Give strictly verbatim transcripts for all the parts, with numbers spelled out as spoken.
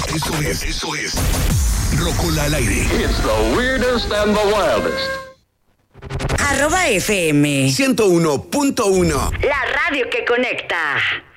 Eso es, eso es. Rocola al aire. It's the weirdest and the wildest. Arroba F M ciento uno punto uno. La radio que conecta.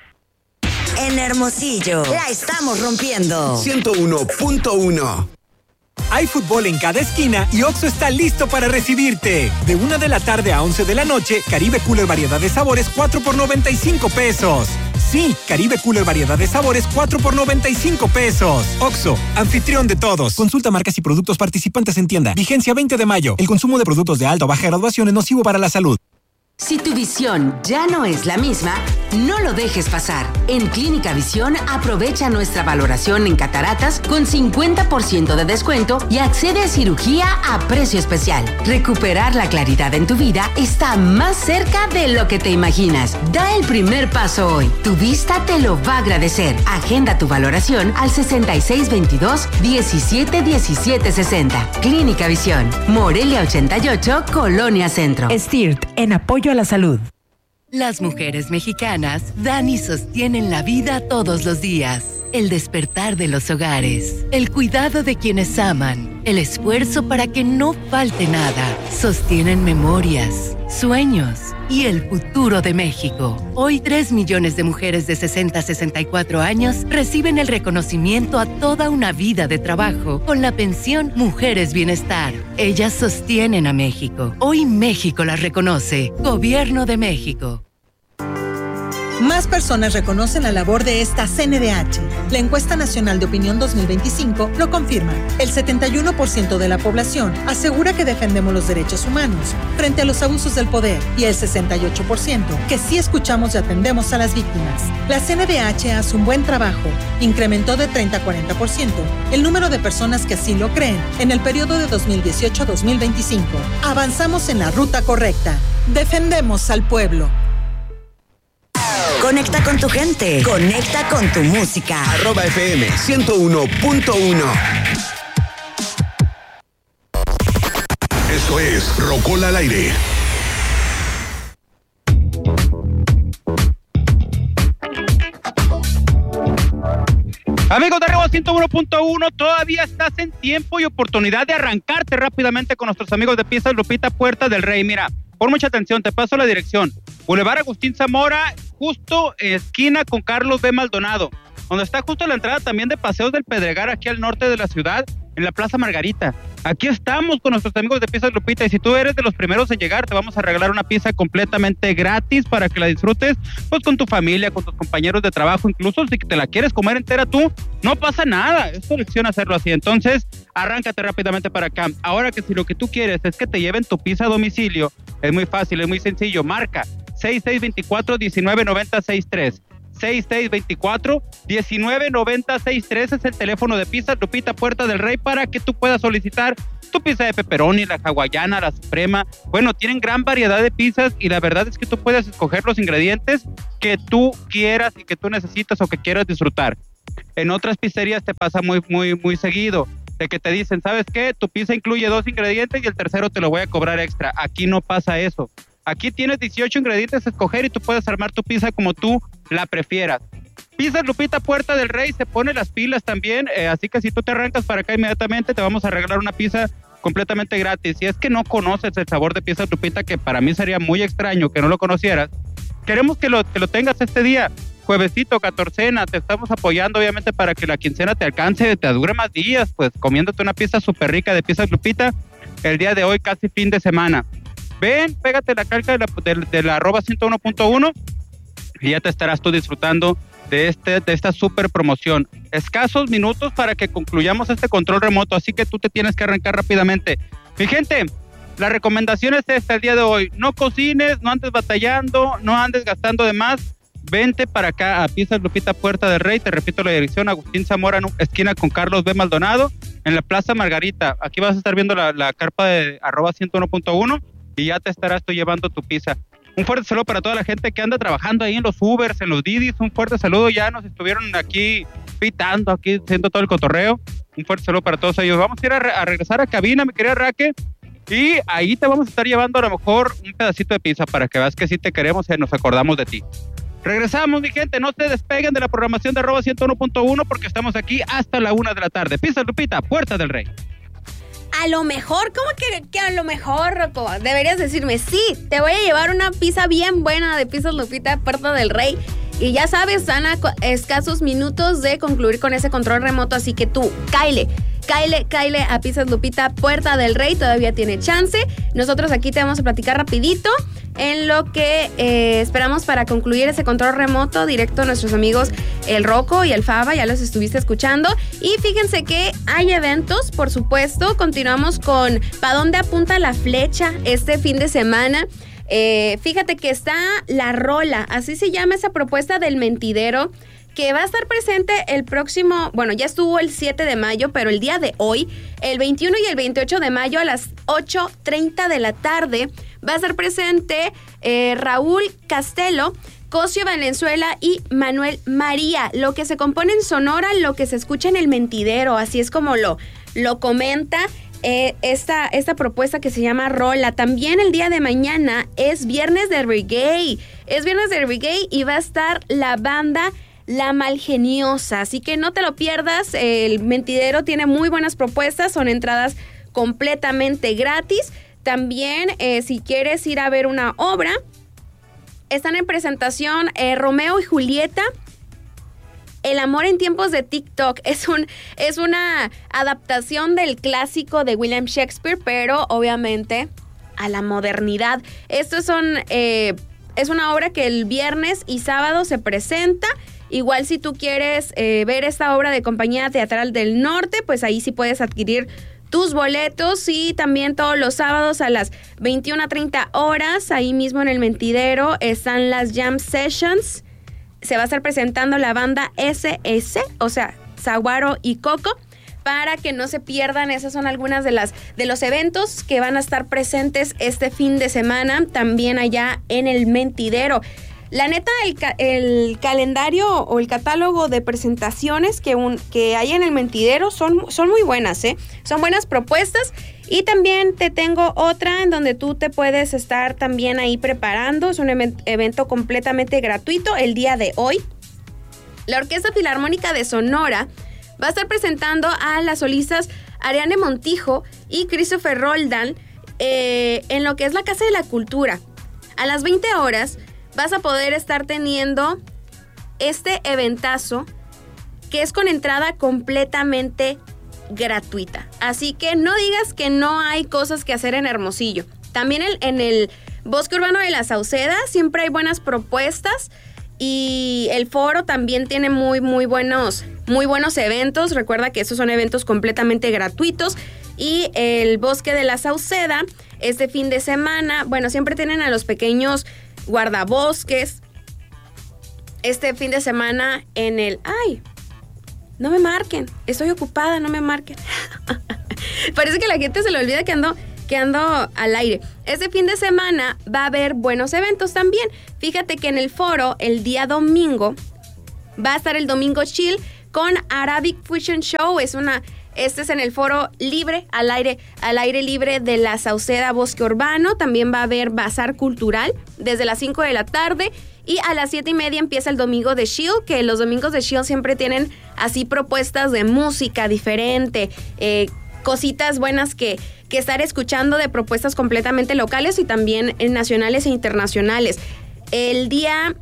En Hermosillo, la estamos rompiendo. ciento uno punto uno. Hay fútbol en cada esquina y Oxxo está listo para recibirte. De una de la tarde a once de la noche, Caribe Cooler variedad de sabores cuatro por noventa y cinco pesos. Sí, Caribe Cooler variedad de sabores cuatro por noventa y cinco pesos. Oxxo, anfitrión de todos. Consulta marcas y productos participantes en tienda. Vigencia veinte de mayo. El consumo de productos de alta o baja graduación es nocivo para la salud. Si tu visión ya no es la misma, no lo dejes pasar. En Clínica Visión aprovecha nuestra valoración en cataratas con cincuenta por ciento de descuento y accede a cirugía a precio especial. Recuperar la claridad en tu vida está más cerca de lo que te imaginas. Da el primer paso hoy. Tu vista te lo va a agradecer. Agenda tu valoración al sesenta y seis veintidós diecisiete diecisiete sesenta. Clínica Visión, Morelia ochenta y ocho, Colonia Centro. S T I R T, en apoyo a la salud. Las mujeres mexicanas dan y sostienen la vida todos los días. El despertar de los hogares, el cuidado de quienes aman, el esfuerzo para que no falte nada. Sostienen memorias, sueños y el futuro de México. Hoy tres millones de mujeres de sesenta a sesenta y cuatro años reciben el reconocimiento a toda una vida de trabajo con la pensión Mujeres Bienestar. Ellas sostienen a México. Hoy México las reconoce. Gobierno de México. Más personas reconocen la labor de esta C N D H. La Encuesta Nacional de Opinión dos mil veinticinco lo confirma. El setenta y uno por ciento de la población asegura que defendemos los derechos humanos frente a los abusos del poder y el sesenta y ocho por ciento que sí escuchamos y atendemos a las víctimas. La C N D H hace un buen trabajo. Incrementó de treinta a cuarenta por ciento el número de personas que así lo creen en el periodo de dos mil dieciocho a dos mil veinticinco. Avanzamos en la ruta correcta. Defendemos al pueblo. Conecta con tu gente. Conecta con tu música. Arroba F M ciento uno punto uno. Eso es Rocola al aire. Amigos de Arroba ciento uno punto uno, todavía estás en tiempo y oportunidad de arrancarte rápidamente con nuestros amigos de Pizzas Lupita Puerta del Rey. Mira, pon mucha atención, te paso la dirección. Boulevard Agustín Zamora, justo en esquina con Carlos B. Maldonado, donde está justo la entrada también de Paseos del Pedregal, aquí al norte de la ciudad, en la Plaza Margarita. Aquí estamos con nuestros amigos de Pizzas Lupita, y si tú eres de los primeros en llegar, te vamos a regalar una pizza completamente gratis para que la disfrutes, pues con tu familia, con tus compañeros de trabajo, incluso si te la quieres comer entera tú, no pasa nada, es tu elección hacerlo así. Entonces, arráncate rápidamente para acá. Ahora que si lo que tú quieres es que te lleven tu pizza a domicilio, es muy fácil, es muy sencillo, marca seis seis dos cuatro, uno nueve nueve cero seis tres. seis seis dos cuatro, uno nueve nueve cero seis tres es el teléfono de Pizzas Lupita Puerta del Rey para que tú puedas solicitar tu pizza de pepperoni, la hawaiana, la suprema. Bueno, tienen gran variedad de pizzas y la verdad es que tú puedes escoger los ingredientes que tú quieras y que tú necesitas o que quieras disfrutar. En otras pizzerías te pasa muy, muy, muy seguido de que te dicen, ¿sabes qué? Tu pizza incluye dos ingredientes y el tercero te lo voy a cobrar extra. Aquí no pasa eso. Aquí tienes dieciocho ingredientes a escoger y tú puedes armar tu pizza como tú la prefieras. Pizzas Lupita Puerta del Rey se pone las pilas también, eh, así que si tú te arrancas para acá inmediatamente te vamos a regalar una pizza completamente gratis. Si es que no conoces el sabor de Pizzas Lupita, que para mí sería muy extraño que no lo conocieras, queremos que lo, que lo tengas este día, juevesito, catorcena, te estamos apoyando obviamente para que la quincena te alcance, te dure más días, pues comiéndote una pizza súper rica de Pizzas Lupita el día de hoy, casi fin de semana. Ven, pégate la calca de la, de, de la arroba ciento uno punto uno y ya te estarás tú disfrutando de, este, de esta súper promoción. Escasos minutos para que concluyamos este control remoto, así que tú te tienes que arrancar rápidamente. Mi gente, la recomendación es esta el día de hoy. No cocines, no andes batallando, no andes gastando de más. Vente para acá a Pizzas Lupita Puerta del Rey, te repito la dirección, Agustín Zamora, esquina con Carlos B. Maldonado, en la Plaza Margarita. Aquí vas a estar viendo la, la carpa de arroba ciento uno punto uno y ya te estarás tú llevando tu pizza. Un fuerte saludo para toda la gente que anda trabajando ahí en los Ubers, en los Didis. Un fuerte saludo, ya nos estuvieron aquí pitando, aquí haciendo todo el cotorreo. Un fuerte saludo para todos ellos. Vamos a ir a, re- a regresar a cabina, mi querida Raque, y ahí te vamos a estar llevando a lo mejor un pedacito de pizza para que veas que sí te queremos y nos acordamos de ti. Regresamos, mi gente, no se despeguen de la programación de arroba ciento uno punto uno porque estamos aquí hasta la una de la tarde. Pizza Lupita, Puerta del Rey. A lo mejor, ¿cómo que, que a lo mejor, Rocco? Deberías decirme, sí, te voy a llevar una pizza bien buena de Pizzas Lupita, Puerta del Rey. Y ya sabes, están a escasos minutos de concluir con ese control remoto, así que tú, cáele. Cáele, cáele a Pizzas Lupita, Puerta del Rey, todavía tiene chance. Nosotros aquí te vamos a platicar rapidito en lo que eh, esperamos para concluir ese control remoto directo a nuestros amigos el Rocco y el Faba, ya los estuviste escuchando. Y fíjense que hay eventos, por supuesto. Continuamos con ¿Pa' dónde apunta la flecha este fin de semana? Eh, fíjate que está La Rola, así se llama esa propuesta del Mentidero, que va a estar presente el próximo, bueno, ya estuvo el siete de mayo, pero el día de hoy, el veintiuno y el veintiocho de mayo a las ocho treinta de la tarde, va a estar presente eh, Raúl Castelo, Cosio Valenzuela y Manuel María. Lo que se compone en Sonora, lo que se escucha en el Mentidero, así es como lo, lo comenta eh, esta, esta propuesta que se llama Rola. También el día de mañana es Viernes de Reggae, es Viernes de Reggae y va a estar la banda La Malgeniosa, así que no te lo pierdas. El Mentidero tiene muy buenas propuestas, son entradas completamente gratis. También eh, si quieres ir a ver una obra, están en presentación eh, Romeo y Julieta, El amor en tiempos de TikTok. Es, un, es una adaptación del clásico de William Shakespeare, pero obviamente a la modernidad. Estos son, eh, es una obra que el viernes y sábado se presenta. Igual si tú quieres eh, ver esta obra de Compañía Teatral del Norte, pues ahí sí puedes adquirir tus boletos. Y también todos los sábados a las veintiuna treinta horas, ahí mismo en el Mentidero, están las Jam Sessions. Se va a estar presentando la banda ese ese, o sea, Saguaro y Coco, para que no se pierdan. Esas son algunas de las de los eventos que van a estar presentes este fin de semana, también allá en el Mentidero. La neta, el, ca- el calendario o el catálogo de presentaciones que, un, que hay en el Mentidero son, son muy buenas, ¿eh? Son buenas propuestas. Y también te tengo otra en donde tú te puedes estar también ahí preparando. Es un event- evento completamente gratuito el día de hoy. La Orquesta Filarmónica de Sonora va a estar presentando a las solistas Ariane Montijo y Christopher Roldán eh, en lo que es la Casa de la Cultura. A las veinte horas vas a poder estar teniendo este eventazo que es con entrada completamente gratuita. Así que no digas que no hay cosas que hacer en Hermosillo. También el, en el Bosque Urbano de la Sauceda siempre hay buenas propuestas y el foro también tiene muy, muy buenos, muy buenos eventos. Recuerda que estos son eventos completamente gratuitos. Y el Bosque de la Sauceda este fin de semana, bueno, siempre tienen a los pequeños guardabosques. Este fin de semana en el... ¡Ay! No me marquen. Estoy ocupada, no me marquen. Parece que la gente se le olvida que ando, que ando al aire. Este fin de semana va a haber buenos eventos también. Fíjate que en el foro, el día domingo, va a estar el Domingo Chill con Arabic Fusion Show. Es una... Este es en el foro libre, al aire, al aire libre de la Sauceda Bosque Urbano. También va a haber bazar cultural desde las cinco de la tarde. Y a las siete y media empieza el Domingo de Shield, que los domingos de Shield siempre tienen así propuestas de música diferente, eh, cositas buenas que, que estar escuchando de propuestas completamente locales y también nacionales e internacionales. El día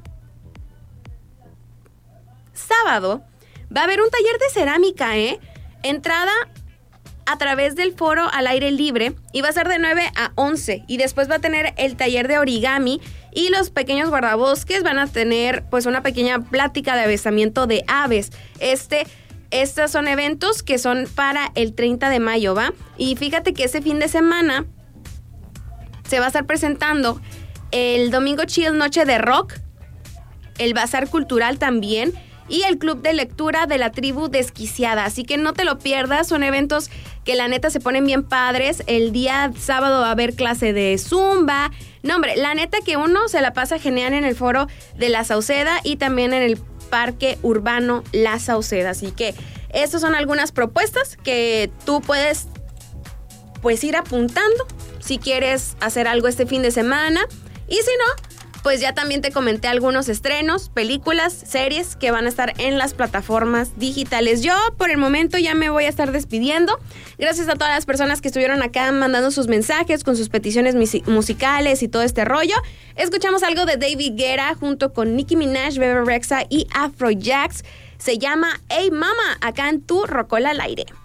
sábado va a haber un taller de cerámica, ¿eh? Entrada a través del foro al aire libre y va a ser de nueve a once y después va a tener el taller de origami y los pequeños guardabosques van a tener pues una pequeña plática de avistamiento de aves. Este, estos son eventos que son para el treinta de mayo, ¿va? Y fíjate que ese fin de semana se va a estar presentando el Domingo Chill Noche de Rock, el Bazar Cultural también, y el Club de Lectura de la Tribu Desquiciada. Así que no te lo pierdas, son eventos que la neta se ponen bien padres. El día sábado va a haber clase de Zumba. No, hombre, la neta que uno se la pasa genial en el foro de la Sauceda y también en el Parque Urbano La Sauceda. Así que estas son algunas propuestas que tú puedes pues ir apuntando si quieres hacer algo este fin de semana. Y si no, pues ya también te comenté algunos estrenos, películas, series que van a estar en las plataformas digitales. Yo por el momento ya me voy a estar despidiendo. Gracias a todas las personas que estuvieron acá mandando sus mensajes con sus peticiones musicales y todo este rollo. Escuchamos algo de David Guetta junto con Nicki Minaj, Bebe Rexha y Afrojax. Se llama Hey Mama, acá en Tu Rocola al Aire.